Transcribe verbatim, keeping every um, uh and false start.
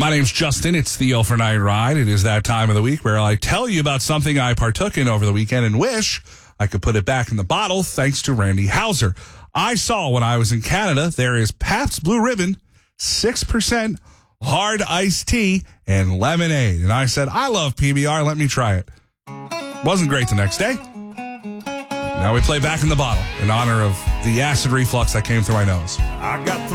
My name's Justin. It's the Overnight Ride. It is that time of the week where I tell you about something I partook in over the weekend and wish I could put it back in the bottle thanks to Randy Hauser. I saw when I was in Canada, there is Pabst Blue Ribbon, six percent hard iced tea, and lemonade. And I said, I love P B R. Let me try it. Wasn't great the next day. Now we play back in the bottle in honor of the acid reflux that came through my nose. I got